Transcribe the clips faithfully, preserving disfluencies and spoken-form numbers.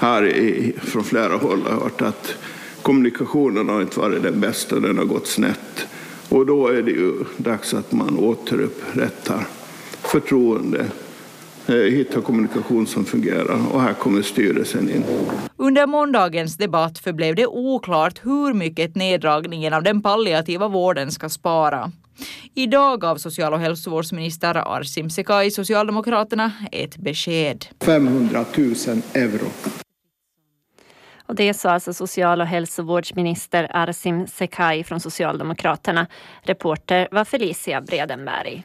här i, från flera håll har hört att kommunikationen har inte varit den bästa, den har gått snett. Och då är det ju dags att man återupprättar förtroende, hitta kommunikation som fungerar, och här kommer styrelsen in. Under måndagens debatt förblev det oklart hur mycket neddragningen av den palliativa vården ska spara. Idag gav social- och hälsovårdsminister Arsim Sekai Socialdemokraterna ett besked. femhundratusen euro. Och det sa alltså social- och hälsovårdsminister Arsim Sekai från Socialdemokraterna. Reporter var Felicia Bredenberg.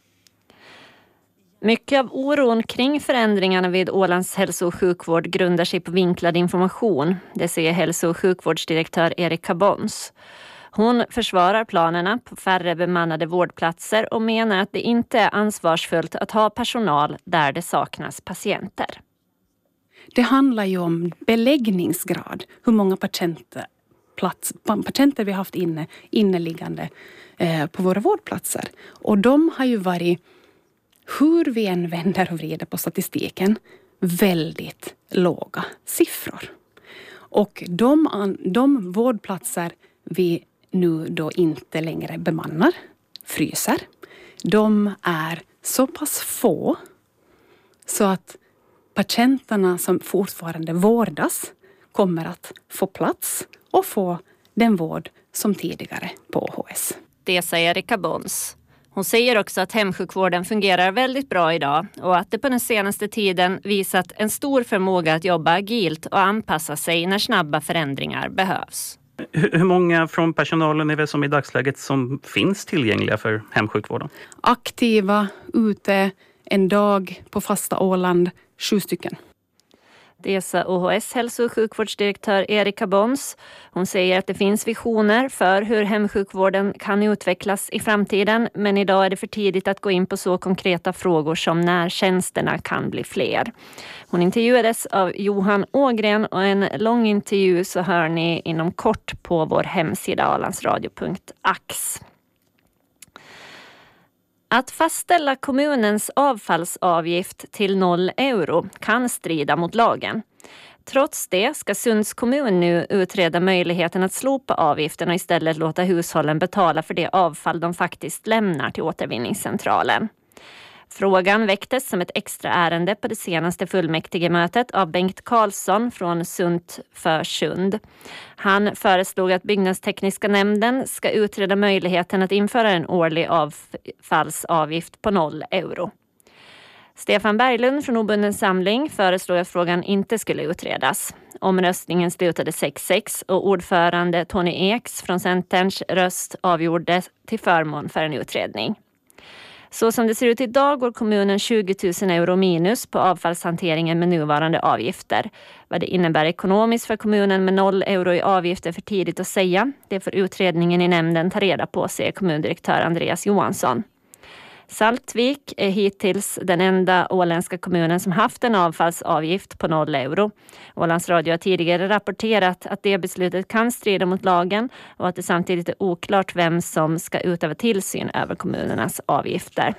Mycket av oron kring förändringarna vid Ålands hälso- och sjukvård grundar sig på vinklad information. Det säger hälso- och sjukvårdsdirektör Erika Bons. Hon försvarar planerna på färre bemannade vårdplatser och menar att det inte är ansvarsfullt att ha personal där det saknas patienter. Det handlar ju om beläggningsgrad, hur många patienter, plats, patienter vi har haft inne, inneliggande eh, på våra vårdplatser. Och de har ju varit, hur vi än vänder och vrider på statistiken, väldigt låga siffror. Och de, de vårdplatser vi nu då inte längre bemannar, fryser, de är så pass få så att patienterna som fortfarande vårdas kommer att få plats och få den vård som tidigare på Å H S. Det säger Erika Bons. Hon säger också att hemsjukvården fungerar väldigt bra idag och att det på den senaste tiden visat en stor förmåga att jobba agilt och anpassa sig när snabba förändringar behövs. Hur många från personalen är det som i dagsläget som finns tillgängliga för hemsjukvården? Aktiva ute en dag på fasta Åland, sju stycken. Det sa Å H S hälso- och sjukvårdsdirektör Erika Bons. Hon säger att det finns visioner för hur hemsjukvården kan utvecklas i framtiden. Men idag är det för tidigt att gå in på så konkreta frågor som när tjänsterna kan bli fler. Hon intervjuades av Johan Ågren och en lång intervju så hör ni inom kort på vår hemsida alandsradio punkt ax. Att fastställa kommunens avfallsavgift till noll euro kan strida mot lagen. Trots det ska Sunds kommun nu utreda möjligheten att slopa avgiften och istället låta hushållen betala för det avfall de faktiskt lämnar till återvinningscentralen. Frågan väcktes som ett extra ärende på det senaste fullmäktigemötet av Bengt Karlsson från Sunt för Sund. Han föreslog att byggnadstekniska nämnden ska utreda möjligheten att införa en årlig avfallsavgift på noll euro. Stefan Berglund från Obunden samling föreslog att frågan inte skulle utredas. Omröstningen slutade sex sex och ordförande Tony Eks från Centerns röst avgjordes till förmån för en utredning. Så som det ser ut idag går kommunen tjugo tusen euro minus på avfallshanteringen med nuvarande avgifter. Vad det innebär ekonomiskt för kommunen med noll euro i avgifter för tidigt att säga. Det får utredningen i nämnden ta reda på, säger kommundirektör Andreas Johansson. Saltvik är hittills den enda åländska kommunen som haft en avfallsavgift på noll euro. Ålands Radio har tidigare rapporterat att det beslutet kan strida mot lagen och att det samtidigt är oklart vem som ska utöva tillsyn över kommunernas avgifter.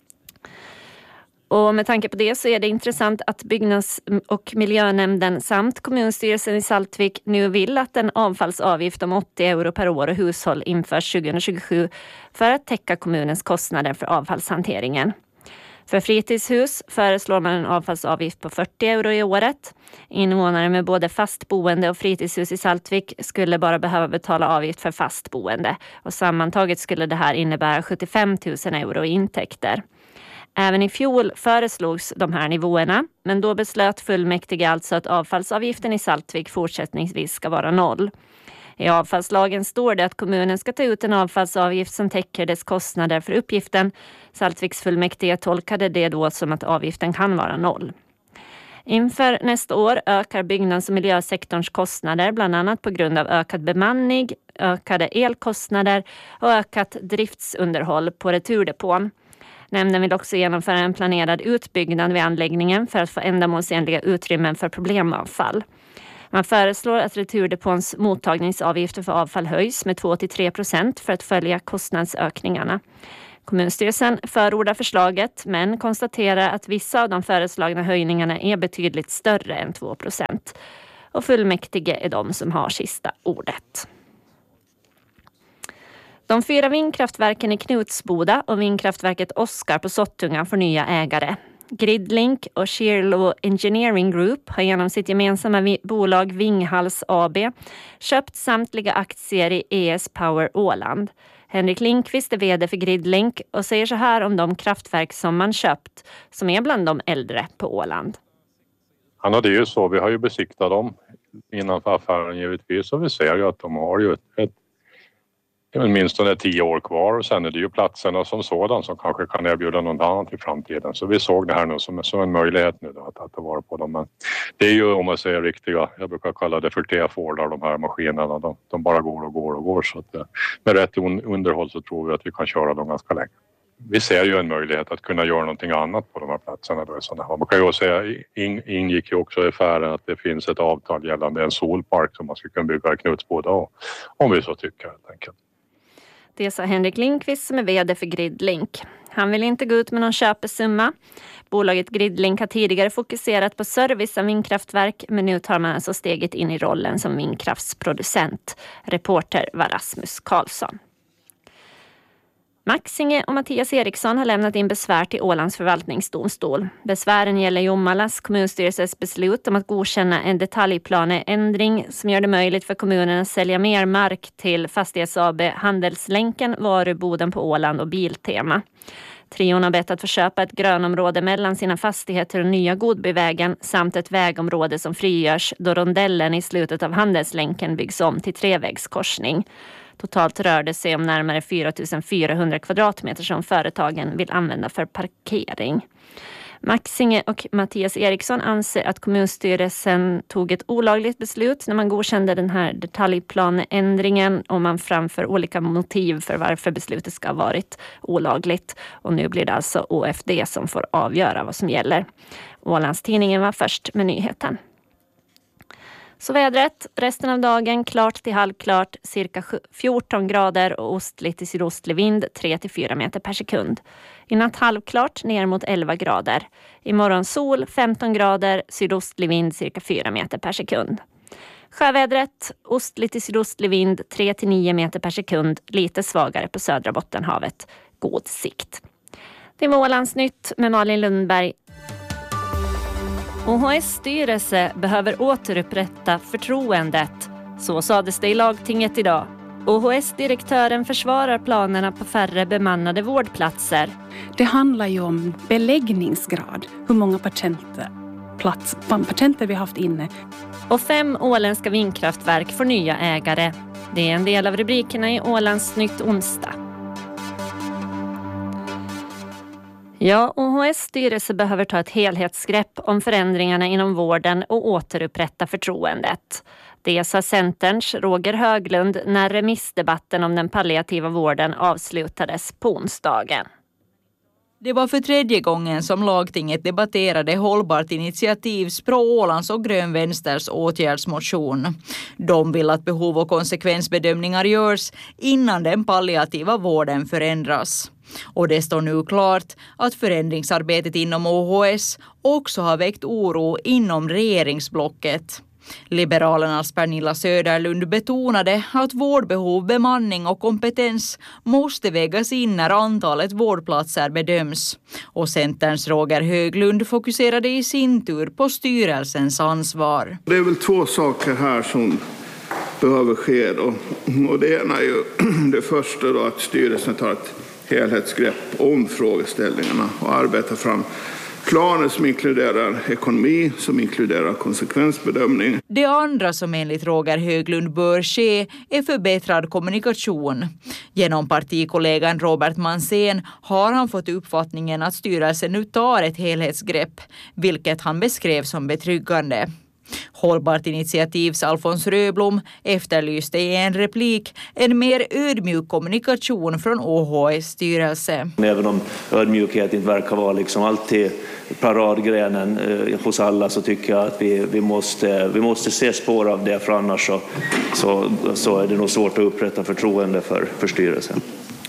Och med tanke på det så är det intressant att byggnads- och miljönämnden samt kommunstyrelsen i Saltvik nu vill att en avfallsavgift om åttio euro per år och hushåll införs tjugohundratjugosju för att täcka kommunens kostnader för avfallshanteringen. För fritidshus föreslår man en avfallsavgift på fyrtio euro i året. Invånare med både fastboende och fritidshus i Saltvik skulle bara behöva betala avgift för fastboende. Och sammantaget skulle det här innebära sjuttiofem tusen euro i intäkter. Även i fjol föreslogs de här nivåerna, men då beslöt fullmäktige alltså att avfallsavgiften i Saltvik fortsättningsvis ska vara noll. I avfallslagen står det att kommunen ska ta ut en avfallsavgift som täcker dess kostnader för uppgiften. Saltviks fullmäktige tolkade det då som att avgiften kan vara noll. Inför nästa år ökar byggnads- och miljösektorns kostnader bland annat på grund av ökad bemanning, ökade elkostnader och ökat driftsunderhåll på returdepån. Nämnden vill också genomföra en planerad utbyggnad vid anläggningen för att få ändamålsenliga utrymmen för problemavfall. Man föreslår att returdepåns mottagningsavgifter för avfall höjs med två till tre procent för att följa kostnadsökningarna. Kommunstyrelsen förordar förslaget men konstaterar att vissa av de föreslagna höjningarna är betydligt större än två procent. Och fullmäktige är de som har sista ordet. De fyra vindkraftverken i Knutsboda och vindkraftverket Oskar på Sottunga får nya ägare. Gridlink och Shearlow Engineering Group har genom sitt gemensamma vi- bolag Vinghals A B köpt samtliga aktier i E S Power Åland. Henrik Lindqvist är vd för Gridlink och säger så här om de kraftverk som man köpt, som är bland de äldre på Åland. Ja, det är ju så. Vi har ju besiktat dem innanför affären givetvis och vi ser ju att de har ju ett, ett åtminstone tio år kvar och sen är det ju platserna som sådan som kanske kan erbjuda något annat i framtiden. Så vi såg det här nu som, som en möjlighet nu då, att, att ta vara på dem. Men det är ju, om man säger riktiga, jag brukar kalla det för T-Fordar, de här maskinerna. De, de bara går och går och går. Så att, med rätt underhåll så tror vi att vi kan köra dem ganska länge. Vi ser ju en möjlighet att kunna göra någonting annat på de här platserna. Då, sådana. Man kan ju säga, in, ingick ju också i affären att det finns ett avtal gällande en solpark som man ska kunna bygga i Knutsboda om vi så tycker helt enkelt. Det sa Henrik Lindqvist som är vd för Gridlink. Han vill inte gå ut med någon köpesumma. Bolaget Gridlink har tidigare fokuserat på service av vindkraftverk men nu tar man alltså steget in i rollen som vindkraftsproducent. Reporter var Rasmus Karlsson. Maxinge och Mattias Eriksson har lämnat in besvär till Ålands förvaltningsdomstol. Besvären gäller Jommalas kommunstyrelses beslut om att godkänna en detaljplaneändring som gör det möjligt för kommunen att sälja mer mark till Fastighets A B Handelslänken, Varuboden på Åland och Biltema. Trion har bett att få köpa ett grönområde mellan sina fastigheter och nya Godbyvägen samt ett vägområde som frigörs då rondellen i slutet av Handelslänken byggs om till trevägskorsning. Totalt rör det sig om närmare fyra tusen fyrahundra kvadratmeter som företagen vill använda för parkering. Maxinge och Mattias Eriksson anser att kommunstyrelsen tog ett olagligt beslut när man godkände den här detaljplaneändringen och man framför olika motiv för varför beslutet ska ha varit olagligt. Och nu blir det alltså O F D som får avgöra vad som gäller. Ålandstidningen var först med nyheten. Så vädret, resten av dagen klart till halvklart, cirka fjorton grader och ostlig till sydostlig vind tre till fyra meter per sekund. I natt halvklart ner mot elva grader. Imorgon sol femton grader, sydostlig vind cirka fyra meter per sekund. Sjövädret, ostlig till sydostlig vind tre till nio meter per sekund, lite svagare på södra Bottenhavet. God sikt. Det var Ålandsnytt med Malin Lundberg. O H S styrelse behöver återupprätta förtroendet. Så sades det i lagtinget idag. O H S-direktören försvarar planerna på färre bemannade vårdplatser. Det handlar ju om beläggningsgrad. Hur många patienter, plats, patienter vi har haft inne. Och fem åländska vindkraftverk får nya ägare. Det är en del av rubrikerna i Ålandsnytt onsdag. Ja, O H S styrelse behöver ta ett helhetsgrepp om förändringarna inom vården och återupprätta förtroendet. Det sa Centerns Roger Höglund när remissdebatten om den palliativa vården avslutades på onsdagen. Det var för tredje gången som lagtinget debatterade hållbart initiativs Pro Ålands och Grön Vänsters åtgärdsmotion. De vill att behov- och konsekvensbedömningar görs innan den palliativa vården förändras. Och det står nu klart att förändringsarbetet inom O H S också har väckt oro inom regeringsblocket. Liberalernas Pernilla Söderlund betonade att vårdbehov, bemanning och kompetens måste vägas in när antalet vårdplatser bedöms. Och Centerns Roger Höglund fokuserade i sin tur på styrelsens ansvar. Det är väl två saker här som behöver ske då. Och det ena är ju det första då, att styrelsen tar ett helhetsgrepp om frågeställningarna och arbetar fram planer som inkluderar ekonomi, som inkluderar konsekvensbedömning. Det andra som enligt Roger Höglund bör ske är förbättrad kommunikation. Genom partikollegan Robert Mansén har han fått uppfattningen att styrelsen nu tar ett helhetsgrepp, vilket han beskrev som betryggande. Hållbart initiativs Alfons Röblom efterlyste i en replik en mer ödmjuk kommunikation från O H S styrelse. Även om ödmjukhet inte verkar vara liksom alltid paradgrenen eh, hos alla, så tycker jag att vi, vi, måste, vi måste se spår av det, för annars så, så, så är det nog svårt att upprätta förtroende för, för styrelsen.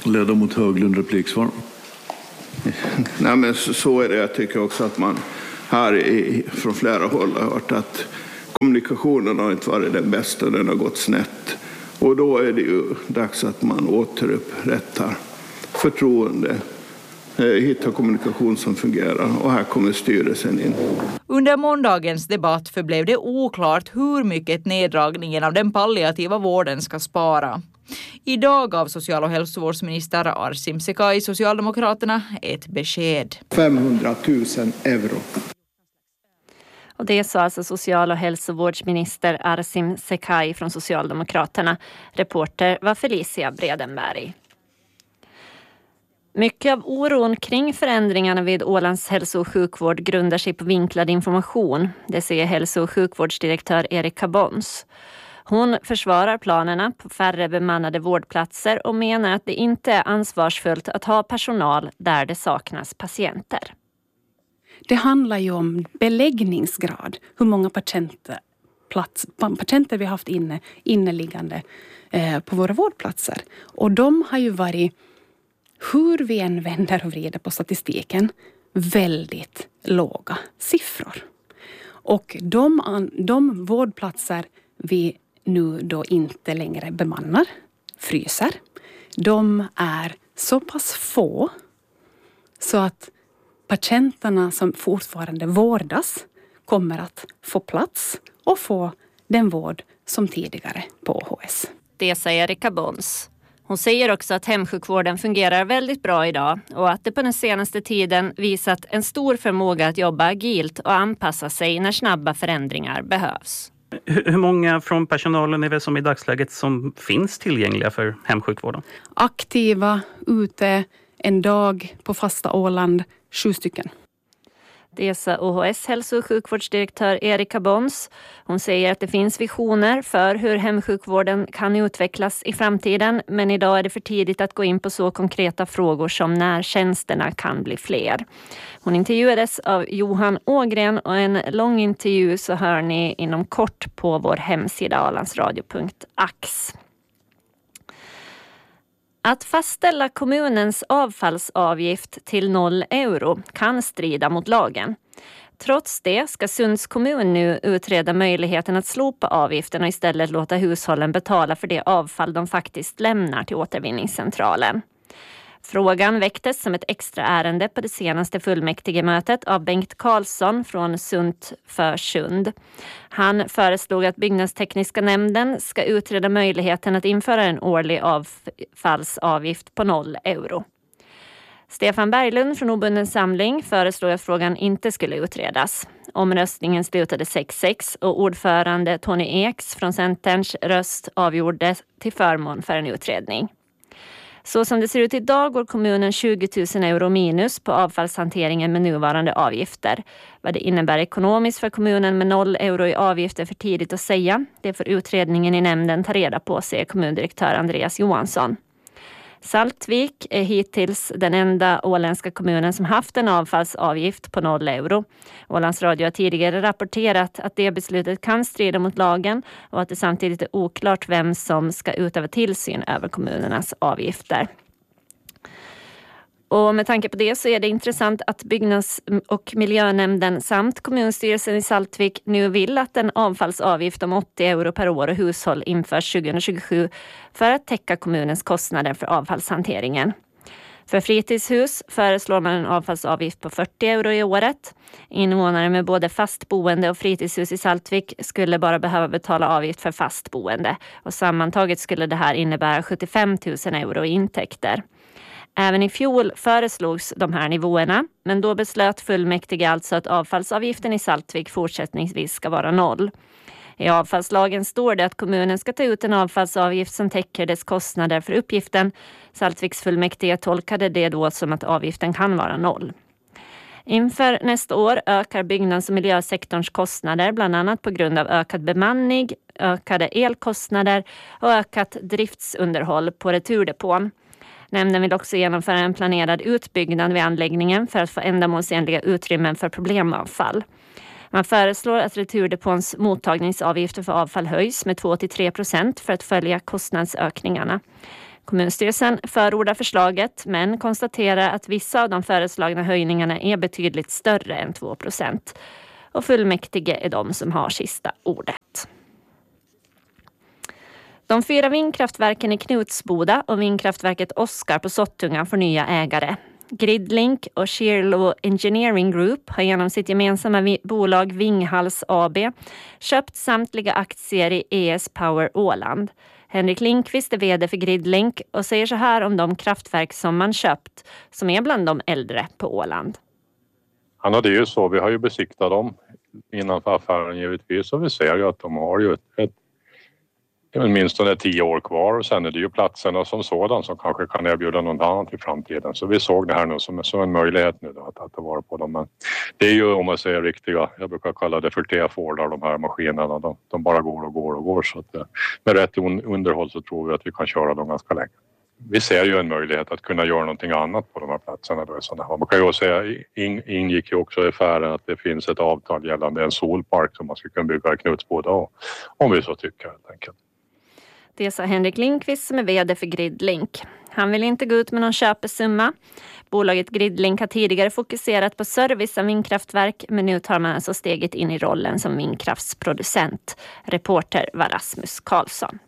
Ledamot Höglund, repliksvar. Nej, men så, så är det. Jag tycker också att man här i, från flera håll har hört att kommunikationen har inte varit den bästa, den har gått snett. Och då är det ju dags att man återupprättar förtroende, hitta kommunikation som fungerar, och här kommer styrelsen in. Under måndagens debatt förblev det oklart hur mycket neddragningen av den palliativa vården ska spara. Idag gav social- och hälsovårdsminister Arsim Sekai, Socialdemokraterna, ett besked. femhundratusen euro. Och det sa alltså social- och hälsovårdsminister Arsim Sekai från Socialdemokraterna. Reporter var Felicia Bredenberg. Mycket av oron kring förändringarna vid Ålands hälso- och sjukvård grundar sig på vinklad information. Det säger hälso- och sjukvårdsdirektör Erika Bons. Hon försvarar planerna på färre bemannade vårdplatser och menar att det inte är ansvarsfullt att ha personal där det saknas patienter. Det handlar ju om beläggningsgrad, hur många patienter, plats, patienter vi har haft inne, inneliggande eh, på våra vårdplatser. Och de har ju varit, hur vi än vänder och vrider på statistiken, väldigt låga siffror. Och de, de vårdplatser vi nu då inte längre bemannar, fryser, de är så pass få så att patienterna som fortfarande vårdas kommer att få plats och få den vård som tidigare på Å H S. Det säger Erika Bons. Hon säger också att hemsjukvården fungerar väldigt bra idag och att det på den senaste tiden visat en stor förmåga att jobba agilt och anpassa sig när snabba förändringar behövs. Hur många från personalen är det som i dagsläget som finns tillgängliga för hemsjukvården? Aktiva ute en dag på fasta Åland, sju stycken. Det sa Å H S hälso- och sjukvårdsdirektör Erika Bons. Hon säger att det finns visioner för hur hemsjukvården kan utvecklas i framtiden, men idag är det för tidigt att gå in på så konkreta frågor som när tjänsterna kan bli fler. Hon intervjuades av Johan Ågren och en lång intervju så hör ni inom kort på vår hemsida alandsradio punkt ax. Att fastställa kommunens avfallsavgift till noll euro kan strida mot lagen. Trots det ska Sunds kommun nu utreda möjligheten att slopa avgiften och istället låta hushållen betala för det avfall de faktiskt lämnar till återvinningscentralen. Frågan väcktes som ett extra ärende på det senaste fullmäktigemötet av Bengt Karlsson från Sund för Sund. Han föreslog att byggnadstekniska nämnden ska utreda möjligheten att införa en årlig avfallsavgift på noll euro. Stefan Berglund från Obunden samling föreslog att frågan inte skulle utredas. Omröstningen slutade sex sex och ordförande Tony Eks från Centerns röst avgjordes till förmån för en utredning. Så som det ser ut idag går kommunen tjugo tusen euro minus på avfallshanteringen med nuvarande avgifter. Vad det innebär ekonomiskt för kommunen med noll euro i avgifter för tidigt att säga. Det får utredningen i nämnden ta reda på, säger kommundirektör Andreas Johansson. Saltvik är hittills den enda åländska kommunen som haft en avfallsavgift på noll euro. Ålands Radio har tidigare rapporterat att det beslutet kan strida mot lagen och att det samtidigt är oklart vem som ska utöva tillsyn över kommunernas avgifter. Och med tanke på det så är det intressant att byggnads- och miljönämnden samt kommunstyrelsen i Saltvik nu vill att en avfallsavgift om åttio euro per år och hushåll införs tjugohundratjugosju för att täcka kommunens kostnader för avfallshanteringen. För fritidshus föreslår man en avfallsavgift på fyrtio euro i året. Invånare med både fast boende och fritidshus i Saltvik skulle bara behöva betala avgift för fast boende. Och sammantaget skulle det här innebära sjuttiofem tusen euro i intäkter. Även i fjol föreslogs de här nivåerna, men då beslöt fullmäktige alltså att avfallsavgiften i Saltvik fortsättningsvis ska vara noll. I avfallslagen står det att kommunen ska ta ut en avfallsavgift som täcker dess kostnader för uppgiften. Saltviks fullmäktige tolkade det då som att avgiften kan vara noll. Inför nästa år ökar byggnads- och miljösektorns kostnader bland annat på grund av ökad bemanning, ökade elkostnader och ökat driftsunderhåll på returdepån. Nämnden vill också genomföra en planerad utbyggnad vid anläggningen för att få ändamålsenliga utrymmen för problemavfall. Man föreslår att returdepåns mottagningsavgifter för avfall höjs med två till tre procent för att följa kostnadsökningarna. Kommunstyrelsen förordar förslaget men konstaterar att vissa av de föreslagna höjningarna är betydligt större än två procent. Och fullmäktige är de som har sista ordet. De fyra vindkraftverken i Knutsboda och vindkraftverket Oskar på Sottunga får nya ägare. Gridlink och Shearlow Engineering Group har genom sitt gemensamma vi- bolag Vinghals A B köpt samtliga aktier i E S Power Åland. Henrik Lindqvist är vd för Gridlink och säger så här om de kraftverk som man köpt, som är bland de äldre på Åland. Ja, det är ju så. Vi har ju besiktat dem innanför affären givetvis och vi ser ju att de har ju ett, ett åtminstone tio år kvar och sen är det ju platserna som sådan som kanske kan erbjuda något annat i framtiden. Så vi såg det här nu som, som en möjlighet nu då, att, att ta vara på dem. Men det är ju, om man säger riktiga, jag brukar kalla det för T-Fordar, de här maskinerna. De, de bara går och går och går. Så att, med rätt underhåll så tror vi att vi kan köra dem ganska länge. Vi ser ju en möjlighet att kunna göra någonting annat på de här platserna. Då, sådana. Man kan ju säga, in, ingick ju också i affären att det finns ett avtal gällande en solpark som man ska kunna bygga i Knutsboda, om vi så tycker helt enkelt. Det sa Henrik Lindqvist som är vd för Gridlink. Han vill inte gå ut med någon köpesumma. Bolaget Gridlink har tidigare fokuserat på service av vindkraftverk, men nu tar man alltså steget in i rollen som vindkraftsproducent. Reporter var Rasmus Karlsson.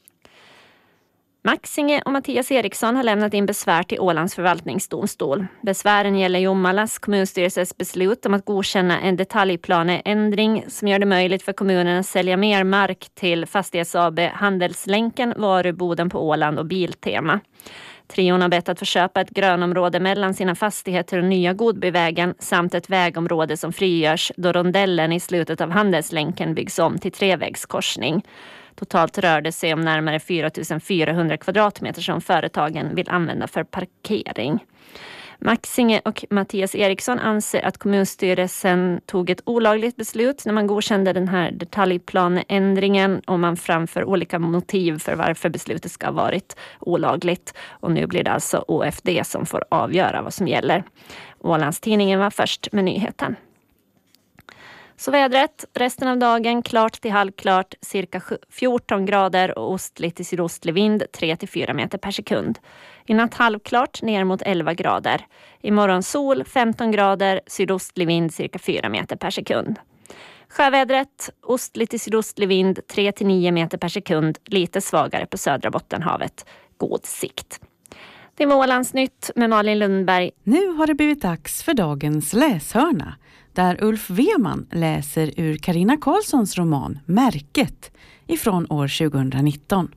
Maxinge och Mattias Eriksson har lämnat in besvär till Ålands förvaltningsdomstol. Besvären gäller Jommalas kommunstyrelses beslut om att godkänna en detaljplaneändring som gör det möjligt för kommunen att sälja mer mark till Fastighets A B, Handelslänken, Varuboden på Åland och Biltema. Trion har bett att få köpa ett grönområde mellan sina fastigheter och nya Godbyvägen samt ett vägområde som frigörs då rondellen i slutet av Handelslänken byggs om till trevägskorsning. Totalt rör det sig om närmare fyra tusen fyrahundra kvadratmeter som företagen vill använda för parkering. Maxinge och Mattias Eriksson anser att kommunstyrelsen tog ett olagligt beslut när man godkände den här detaljplaneändringen, och man framför olika motiv för varför beslutet ska ha varit olagligt. Och nu blir det alltså O F D som får avgöra vad som gäller. Ålandstidningen var först med nyheten. Så vädret, resten av dagen klart till halvklart, cirka fjorton grader och ostlig till sydostlig vind tre till fyra meter per sekund. I natt halvklart ner mot elva grader. Imorgon sol femton grader, sydostlig vind cirka fyra meter per sekund. Sjövädret, ostlig till sydostlig vind tre till nio meter per sekund, lite svagare på södra Bottenhavet. God sikt. Det var Ålandsnytt med Malin Lundberg. Nu har det blivit dags för dagens läshörna, där Ulf Weman läser ur Carina Karlssons roman Märket ifrån år tjugonitton.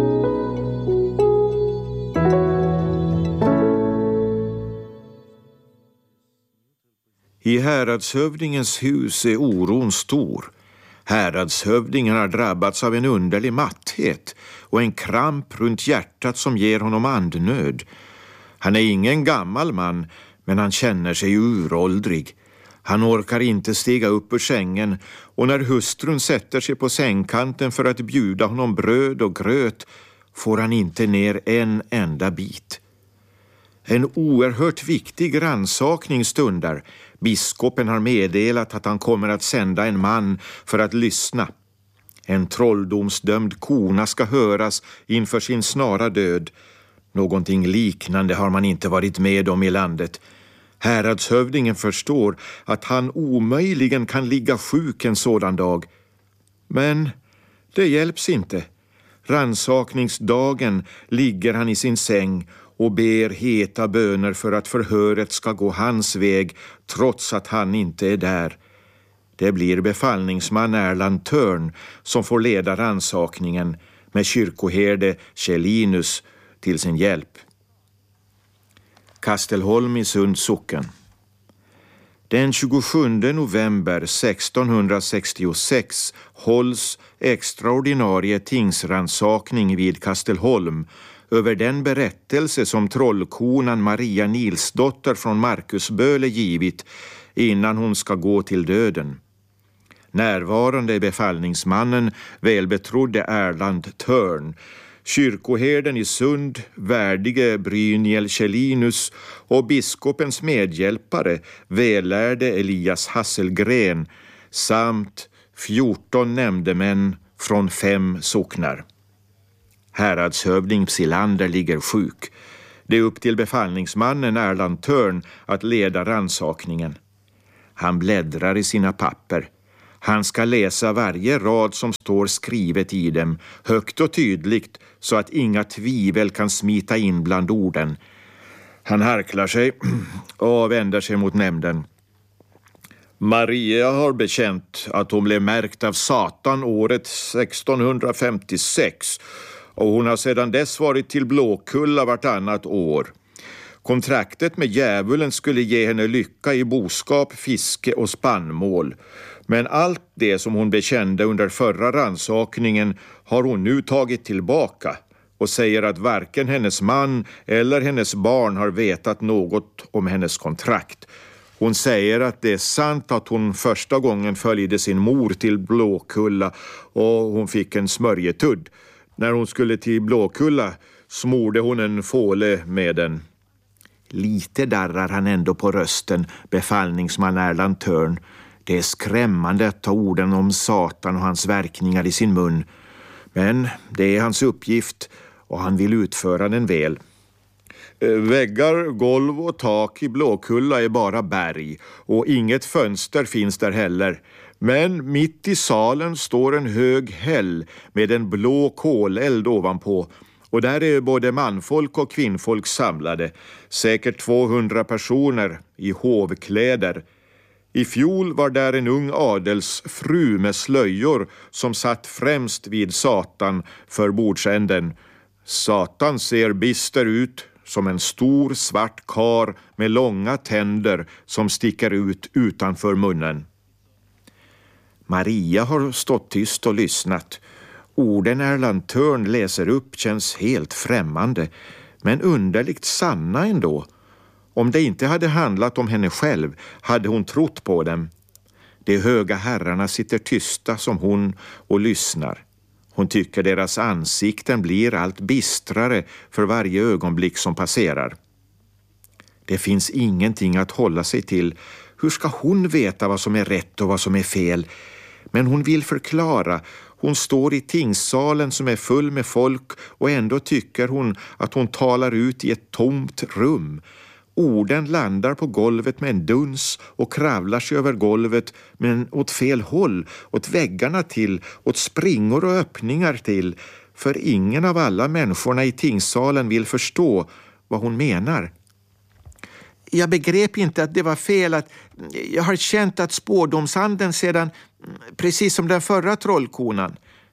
I häradshövdingens hus är oron stor. Häradshövdingen har drabbats av en underlig matthet och en kramp runt hjärtat som ger honom andnöd. Han är ingen gammal man, men han känner sig uråldrig. Han orkar inte stiga upp ur sängen, och när hustrun sätter sig på sängkanten för att bjuda honom bröd och gröt får han inte ner en enda bit. En oerhört viktig rannsakning stundar. Biskopen har meddelat att han kommer att sända en man för att lyssna. En trolldomsdömd kona ska höras inför sin snara död. Någonting liknande har man inte varit med om i landet. Häradshövdingen förstår att han omöjligen kan ligga sjuk en sådan dag. Men det hjälps inte. Rannsakningsdagen ligger han i sin säng och ber heta böner för att förhöret ska gå hans väg trots att han inte är där. Det blir befallningsman Erland Törn som får leda rannsakningen med kyrkoherde Kjellinus till sin hjälp. Kastelholm i Sund socken. Den tjugosjunde november sextonhundrasextiosex hålls extraordinarie tingsrannsakning vid Kastelholm över den berättelse som trollkonan Maria Nilsdotter från Markusböle givit innan hon ska gå till döden. Närvarande är befallningsmannen välbetrodde Erland Törn, kyrkoherden i Sund, värdige Brynjel Kjellinus och biskopens medhjälpare, vällärde Elias Hasselgren samt fjorton nämndemän från fem socknar. Häradshövding Psilander ligger sjuk. Det är upp till befallningsmannen Erland Törn att leda rannsakningen. Han bläddrar i sina papper. Han ska läsa varje rad som står skrivet i dem, högt och tydligt, så att inga tvivel kan smita in bland orden. Han harklar sig och vänder sig mot nämnden. Maria har bekänt att hon blev märkt av Satan året sextonhundrafemtiosex och hon har sedan dess varit till Blåkulla vartannat år. Kontraktet med djävulen skulle ge henne lycka i boskap, fiske och spannmål. Men allt det som hon bekände under förra rannsakningen har hon nu tagit tillbaka och säger att varken hennes man eller hennes barn har vetat något om hennes kontrakt. Hon säger att det är sant att hon första gången följde sin mor till Blåkulla och hon fick en smörjetudd. När hon skulle till Blåkulla smorde hon en fåle med den. Lite darrar han ändå på rösten, befallningsman Erland Törn. Det är skrämmande att ta orden om Satan och hans verkningar i sin mun. Men det är hans uppgift och han vill utföra den väl. Väggar, golv och tak i Blåkulla är bara berg och inget fönster finns där heller. Men mitt i salen står en hög häll med en blå koleld ovanpå. Och där är både manfolk och kvinnfolk samlade, säkert tvåhundra personer i hovkläder. I fjol var där en ung adelsfru med slöjor som satt främst vid Satan för bordsänden. Satan ser bister ut som en stor svart kar med långa tänder som sticker ut utanför munnen. Maria har stått tyst och lyssnat. Orden Erland Törn läser upp känns helt främmande, men underligt sanna ändå. Om det inte hade handlat om henne själv hade hon trott på dem. De höga herrarna sitter tysta som hon och lyssnar. Hon tycker deras ansikten blir allt bistrare för varje ögonblick som passerar. Det finns ingenting att hålla sig till. Hur ska hon veta vad som är rätt och vad som är fel? Men hon vill förklara. Hon står i tingssalen som är full med folk och ändå tycker hon att hon talar ut i ett tomt rum. Orden landar på golvet med en duns och kravlar sig över golvet, men åt fel håll, åt väggarna till, åt springor och öppningar till. För ingen av alla människorna i tingssalen vill förstå vad hon menar. Jag begrep inte att det var fel, att jag har känt att spårdomsanden sedan, precis som den förra trollkonan.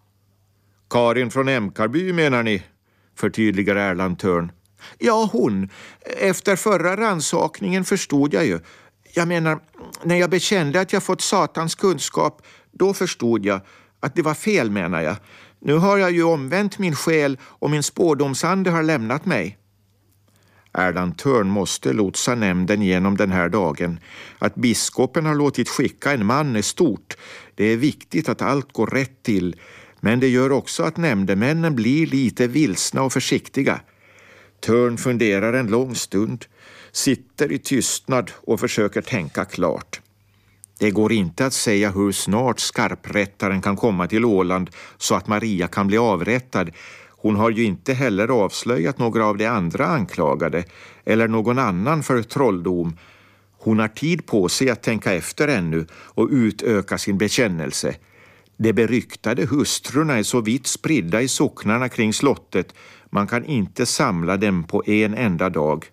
Karin från Emkarby menar ni, förtydligar Erland Törn. Ja, hon. Efter förra rannsakningen förstod jag ju. Jag menar, när jag bekände att jag fått Satans kunskap, då förstod jag att det var fel, menar jag. Nu har jag ju omvänt min själ och min spårdomsande har lämnat mig. Erland Törn måste lotsa nämnden genom den här dagen. Att biskopen har låtit skicka en man är stort. Det är viktigt att allt går rätt till. Men det gör också att nämndemännen blir lite vilsna och försiktiga. Törn funderar en lång stund, sitter i tystnad och försöker tänka klart. Det går inte att säga hur snart skarprättaren kan komma till Åland så att Maria kan bli avrättad. Hon har ju inte heller avslöjat några av de andra anklagade eller någon annan för trolldom. Hon har tid på sig att tänka efter ännu och utöka sin bekännelse. De beryktade hustrurna är så vitt spridda i socknarna kring slottet. Man kan inte samla dem på en enda dag.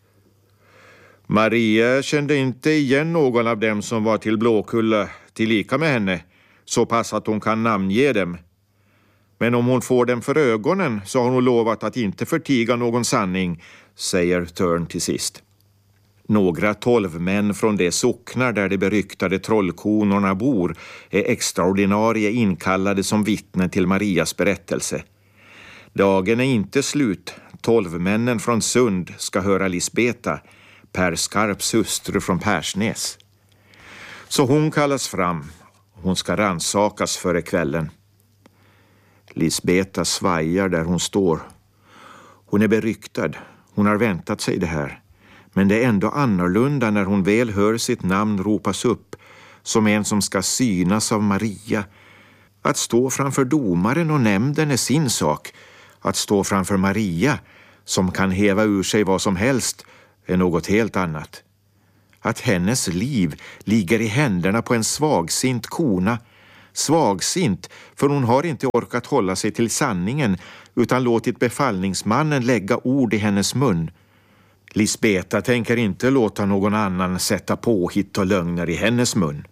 Maria kände inte igen någon av dem som var till Blåkulla tillika med henne, så pass att hon kan namnge dem. Men om hon får dem för ögonen så har hon lovat att inte förtiga någon sanning, säger Törn till sist. Några tolv män från de socknar där de beryktade trollkonorna bor är extraordinarie inkallade som vittnen till Marias berättelse. Dagen är inte slut. Tolvmännen från Sund ska höra Lisbeta, Per Skarps hustru från Persnäs. Så hon kallas fram. Hon ska rannsakas före kvällen. Lisbeta svajar där hon står. Hon är beryktad. Hon har väntat sig det här. Men det är ändå annorlunda när hon väl hör sitt namn ropas upp som en som ska synas av Maria. Att stå framför domaren och nämnden är sin sak. Att stå framför Maria, som kan häva ur sig vad som helst, är något helt annat. Att hennes liv ligger i händerna på en svagsint kona. Svagsint, för hon har inte orkat hålla sig till sanningen utan låtit befallningsmannen lägga ord i hennes mun. Lisbeta tänker inte låta någon annan sätta påhitt och lögner i hennes mun.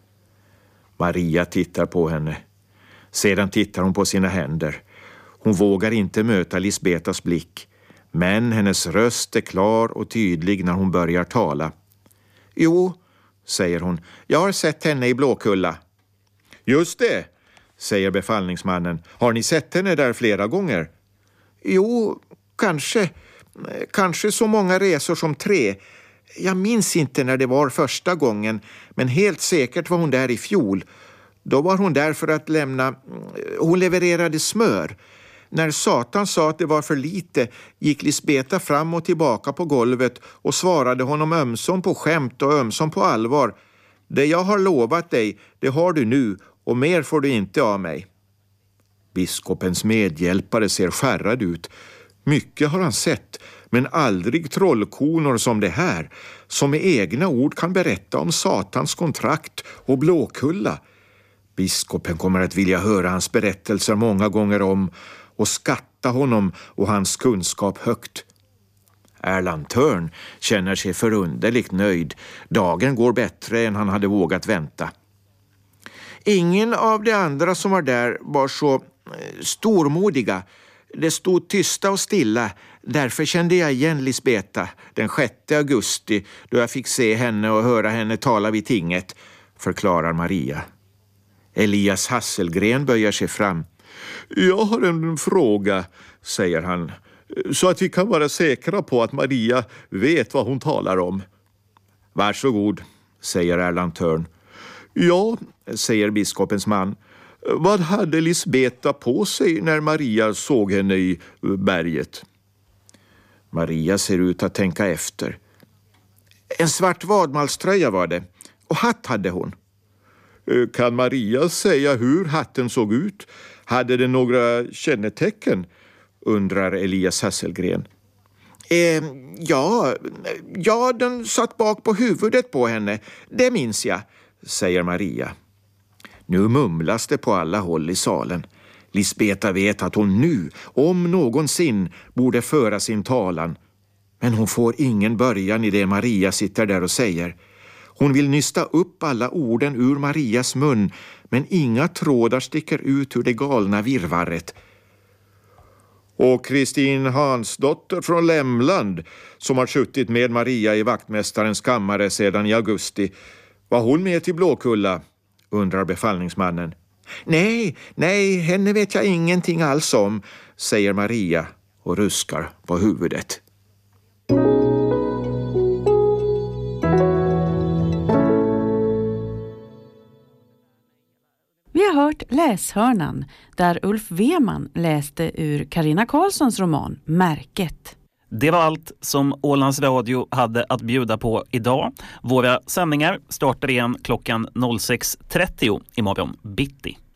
Maria tittar på henne. Sedan tittar hon på sina händer. Hon vågar inte möta Lisbetas blick, men hennes röst är klar och tydlig när hon börjar tala. Jo, säger hon, jag har sett henne i Blåkulla. Just det, säger befallningsmannen. Har ni sett henne där flera gånger? Jo, kanske. Kanske så många resor som tre. Jag minns inte när det var första gången, men helt säkert var hon där i fjol. Då var hon där för att lämna... Hon levererade smör. När Satan sa att det var för lite gick Lisbeta fram och tillbaka på golvet och svarade honom ömsom på skämt och ömsom på allvar. Det jag har lovat dig, det har du nu och mer får du inte av mig. Biskopens medhjälpare ser skärrad ut. Mycket har han sett, men aldrig trollkonor som det här, som med egna ord kan berätta om Satans kontrakt och Blåkulla. Biskopen kommer att vilja höra hans berättelser många gånger om och skatta honom och hans kunskap högt. Erland Törn känner sig förunderligt nöjd. Dagen går bättre än han hade vågat vänta. Ingen av de andra som var där var så stormodiga. Det stod tysta och stilla. Därför kände jag igen Lisbeta den sjätte augusti då jag fick se henne och höra henne tala vid tinget, förklarar Maria. Elias Hasselgren böjer sig fram. Jag har en fråga, säger han, så att vi kan vara säkra på att Maria vet vad hon talar om. Varsågod, säger Erland Törn. Ja, säger biskopens man. Vad hade Lisbeta på sig när Maria såg henne i berget? Maria ser ut att tänka efter. En svart vadmalströja var det, och hatt hade hon. Kan Maria säga hur hatten såg ut? Hade den några kännetecken? Undrar Elias Hasselgren. Eh, ja, ja, den satt bak på huvudet på henne. Det minns jag, säger Maria. Nu mumlas det på alla håll i salen. Lisbeta vet att hon nu, om någonsin, borde föra sin talan. Men hon får ingen början i det Maria sitter där och säger. Hon vill nysta upp alla orden ur Marias mun, men inga trådar sticker ut ur det galna virvarret. Och Kristin Hansdotter från Lämland, som har suttit med Maria i vaktmästarens kammare sedan i augusti, var hon med till Blåkulla? Undrar befallningsmannen. Nej, nej, henne vet jag ingenting alls om, säger Maria och ruskar på huvudet. Vi har hört Läshörnan där Ulf Weman läste ur Carina Karlssons roman Märket. Det var allt som Ålands Radio hade att bjuda på idag. Våra sändningar startar igen klockan sex trettio imorgon bitti.